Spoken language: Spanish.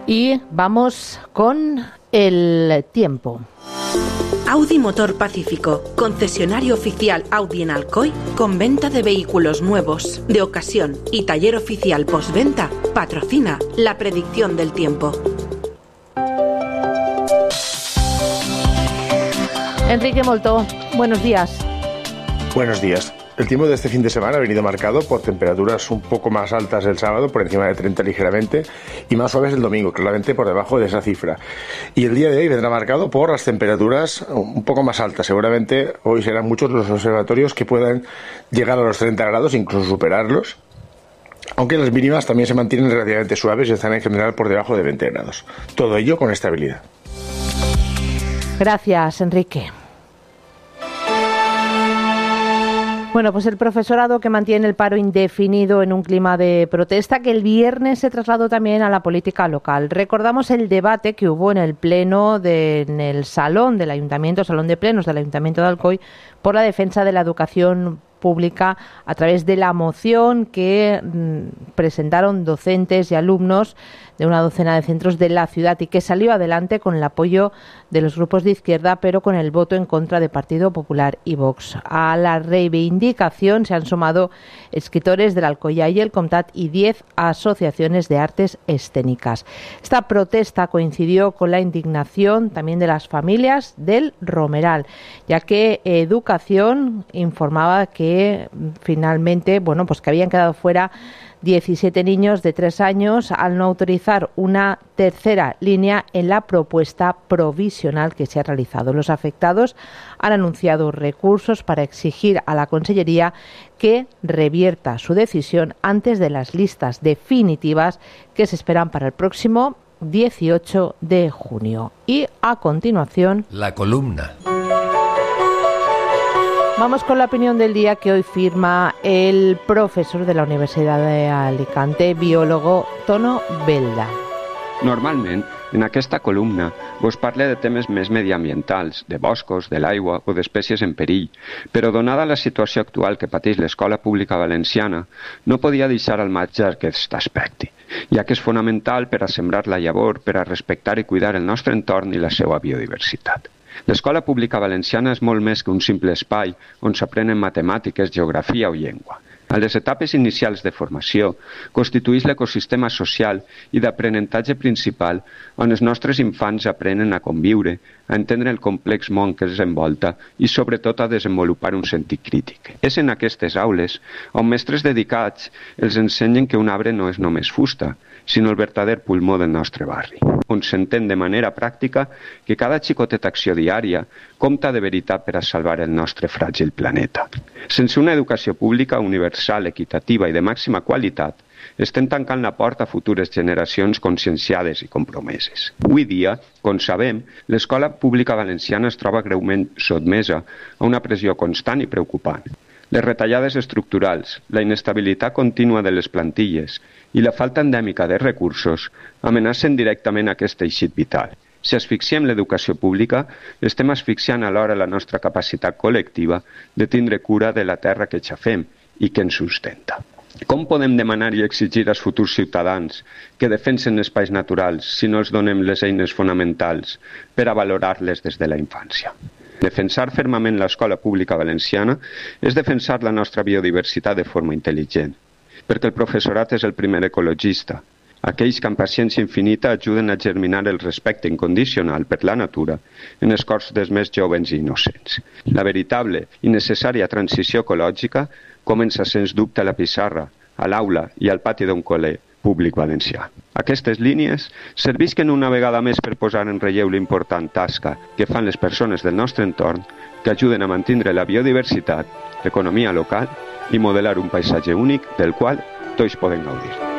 Y vamos con el tiempo. Audi Motor Pacífico, concesionario oficial Audi en Alcoy, con venta de vehículos nuevos, de ocasión y taller oficial postventa, patrocina la predicción del tiempo. Enrique Moltó, buenos días. Buenos días. El tiempo de este fin de semana ha venido marcado por temperaturas un poco más altas el sábado, por encima de 30 ligeramente, y más suaves el domingo, claramente por debajo de esa cifra. Y el día de hoy vendrá marcado por las temperaturas un poco más altas. Seguramente hoy serán muchos los observatorios que puedan llegar a los 30 grados, incluso superarlos, aunque las mínimas también se mantienen relativamente suaves y están en general por debajo de 20 grados. Todo ello con estabilidad. Gracias, Enrique. Bueno, pues el profesorado que mantiene el paro indefinido en un clima de protesta que el viernes se trasladó también a la política local. Recordamos el debate que hubo en el pleno en el salón del Ayuntamiento, salón de plenos del Ayuntamiento de Alcoy, por la defensa de la educación pública a través de la moción que presentaron docentes y alumnos de una docena de centros de la ciudad y que salió adelante con el apoyo de los grupos de izquierda, pero con el voto en contra de Partido Popular y Vox. A la reivindicación se han sumado escritores del Alcoyà y el Comtat y 10 asociaciones de artes escénicas. Esta protesta coincidió con la indignación también de las familias del Romeral, ya que Educación informaba que finalmente, pues que habían quedado fuera 17 niños de 3 años al no autorizar una tercera línea en la propuesta provisional que se ha realizado. Los afectados han anunciado recursos para exigir a la Consellería que revierta su decisión antes de las listas definitivas que se esperan para el próximo 18 de junio. Y a continuación, la columna. Vamos con la opinión del día que hoy firma el profesor de la Universitat de Alicante, biòlogo Tono Belda. Normalment, en aquesta columna, vos parle de temes més mediambientals, de boscos, de l'aigua o d'espècies en perill, però donada la situació actual que pateix l'escola pública valenciana, no podia deixar al marge aquest aspecte, ja que és fonamental per a sembrar la llavor, per a respectar i cuidar el nostre entorn i la seva biodiversitat. L'escola pública valenciana és molt més que un simple espai on s'aprenen matemàtiques, geografia o llengua. A les etapes inicials de formació constitueix l'ecosistema social i d'aprenentatge principal on els nostres infants aprenen a conviure, a entendre el complex món que els envolta i sobretot a desenvolupar un sentit crític. És en aquestes aules on mestres dedicats els ensenyen que un arbre no és només fusta, sinó el verdader pulmó del nostre barri, on s'entén de manera pràctica que cada xicoteta acció diària compta de veritat per a salvar el nostre fràgil planeta. Sense una educació pública universal, equitativa i de màxima qualitat, estem tancant la porta a futures generacions conscienciades i compromeses. Avui dia, com sabem, l'escola pública valenciana es troba greument sotmesa a una pressió constant i preocupant. Les retallades estructurals, la inestabilitat contínua de les plantilles i la falta endèmica de recursos amenacen directament aquest teixit vital. Si asfixiem l'educació pública, estem asfixiant alhora la nostra capacitat col·lectiva de tindre cura de la terra que xafem i que ens sustenta. Com podem demanar i exigir als futurs ciutadans que defensen espais naturals si no els donem les eines fonamentals per a valorar-les des de la infància? Defensar fermament l'escola pública valenciana és defensar la nostra biodiversitat de forma intel·ligent, perquè el professorat és el primer ecologista, aquells que amb paciència infinita ajuden a germinar el respecte incondicional per la natura en els cors dels més joves i innocents. La veritable i necessària transició ecològica comença sens dubte a la pissarra, a l'aula i al pati d'un col·le públic valencià. Aquestes línies servisquen una vegada més per posar en relleu l'important tasca que fan les persones del nostre entorn que ajuden a mantenir la biodiversitat, l'economia local i modelar un paisatge únic del qual tots podem gaudir.